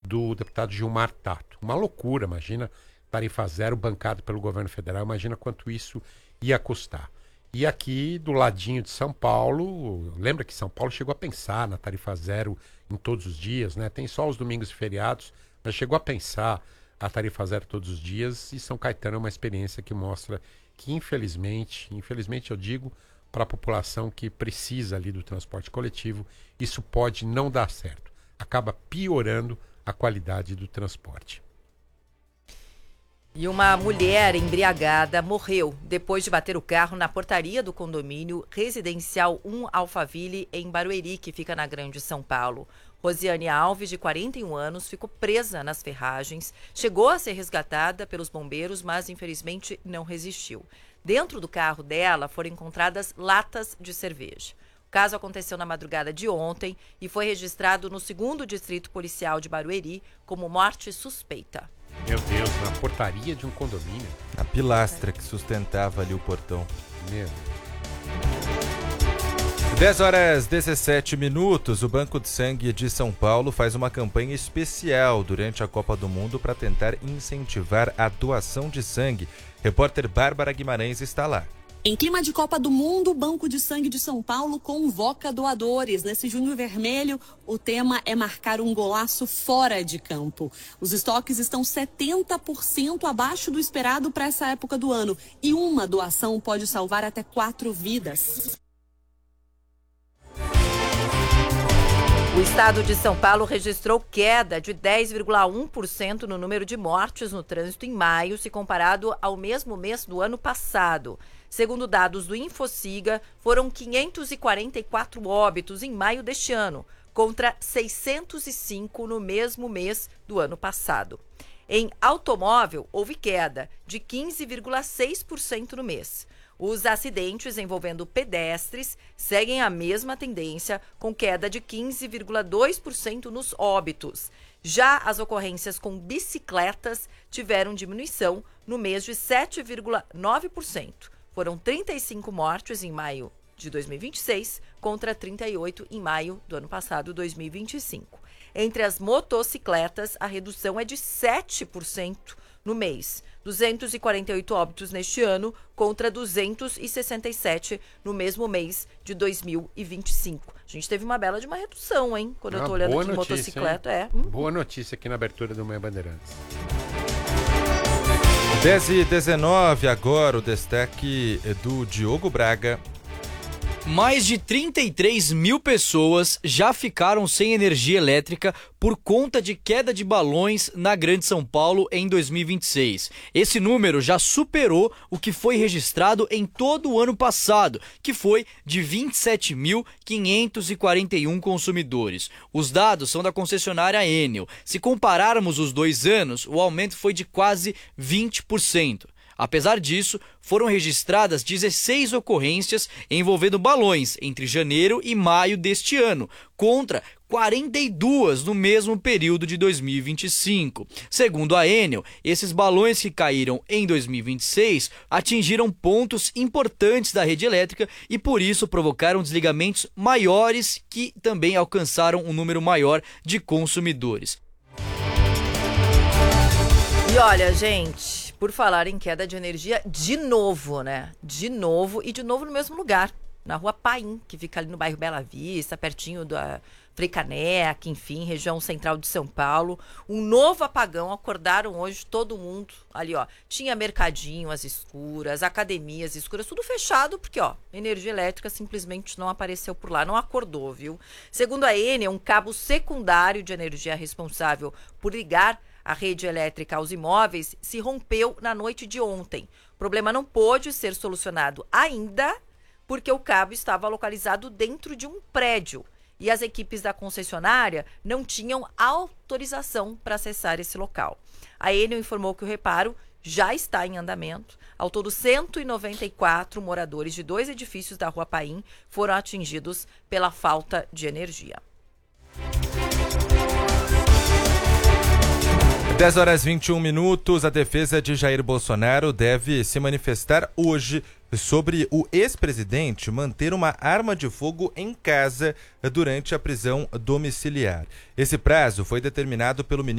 do deputado Gilmar Tato. Uma loucura, imagina, tarifa zero bancado pelo governo federal, imagina quanto isso ia custar. E aqui, do ladinho de São Paulo, lembra que São Paulo chegou a pensar na tarifa zero em todos os dias, né? Tem só os domingos e feriados, mas chegou a pensar a tarifa zero todos os dias, e São Caetano é uma experiência que mostra que, infelizmente eu digo, para a população que precisa ali do transporte coletivo, isso pode não dar certo. Acaba piorando a qualidade do transporte. E uma mulher embriagada morreu depois de bater o carro na portaria do condomínio Residencial 1 Alphaville, em Barueri, que fica na Grande São Paulo. Rosiane Alves, de 41 anos, ficou presa nas ferragens, chegou a ser resgatada pelos bombeiros, mas infelizmente não resistiu. Dentro do carro dela foram encontradas latas de cerveja. O caso aconteceu na madrugada de ontem e foi registrado no 2º Distrito Policial de Barueri como morte suspeita. Meu Deus, na portaria de um condomínio. A pilastra que sustentava ali o portão. Meu Deus. 10h17, o Banco de Sangue de São Paulo faz uma campanha especial durante a Copa do Mundo para tentar incentivar a doação de sangue. Repórter Bárbara Guimarães está lá. Em clima de Copa do Mundo, o Banco de Sangue de São Paulo convoca doadores. Nesse junho vermelho, o tema é marcar um golaço fora de campo. Os estoques estão 70% abaixo do esperado para essa época do ano. E uma doação pode salvar até 4 vidas. O estado de São Paulo registrou queda de 10,1% no número de mortes no trânsito em maio, se comparado ao mesmo mês do ano passado. Segundo dados do Infociga, foram 544 óbitos em maio deste ano, contra 605 no mesmo mês do ano passado. Em automóvel, houve queda de 15,6% no mês. Os acidentes envolvendo pedestres seguem a mesma tendência, com queda de 15,2% nos óbitos. Já as ocorrências com bicicletas tiveram diminuição no mês de 7,9%. Foram 35 mortes em maio de 2026 contra 38 em maio do ano passado, 2025. Entre as motocicletas, a redução é de 7% no mês. 248 óbitos neste ano contra 267 no mesmo mês de 2025. A gente teve uma bela de uma redução, hein? Quando eu tô olhando aqui motocicleta, Boa notícia aqui na abertura do Manhã Bandeirantes. 10h19, agora o destaque do Diogo Braga. Mais de 33 mil pessoas já ficaram sem energia elétrica por conta de queda de balões na Grande São Paulo em 2026. Esse número já superou o que foi registrado em todo o ano passado, que foi de 27.541 consumidores. Os dados são da concessionária Enel. Se compararmos os 2 anos, o aumento foi de quase 20%. Apesar disso, foram registradas 16 ocorrências envolvendo balões entre janeiro e maio deste ano, contra 42 no mesmo período de 2025. Segundo a Enel, esses balões que caíram em 2026 atingiram pontos importantes da rede elétrica e por isso provocaram desligamentos maiores que também alcançaram um número maior de consumidores. E olha, gente, por falar em queda de energia, de novo, né? De novo no mesmo lugar, na Rua Paim, que fica ali no bairro Bela Vista, pertinho da Frei Caneca, enfim, região central de São Paulo. Um novo apagão, acordaram hoje todo mundo ali, ó. Tinha mercadinho às escuras, academias escuras, tudo fechado, porque, ó, energia elétrica simplesmente não apareceu por lá, não acordou, viu? Segundo a Enel, um cabo secundário de energia responsável por ligar a rede elétrica aos imóveis se rompeu na noite de ontem. O problema não pôde ser solucionado ainda porque o cabo estava localizado dentro de um prédio e as equipes da concessionária não tinham autorização para acessar esse local. A Enel informou que o reparo já está em andamento. Ao todo, 194 moradores de 2 edifícios da Rua Paim foram atingidos pela falta de energia. 10h21, a defesa de Jair Bolsonaro deve se manifestar hoje sobre o ex-presidente manter uma arma de fogo em casa durante a prisão domiciliar. Esse prazo foi determinado pelo ministro